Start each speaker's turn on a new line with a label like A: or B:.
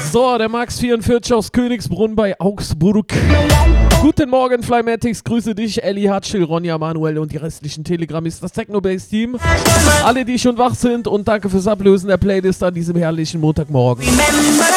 A: So, der Max44 aus Königsbrunn bei Augsburg. Guten Morgen, Flymatics. Grüße dich, Ellie, Hatschel, Ronja, Manuel und die restlichen Telegrammisten, das Technobase-Team. Alle, die schon wach sind, und danke fürs Ablösen der Playlist an diesem herrlichen Montagmorgen.
B: Remember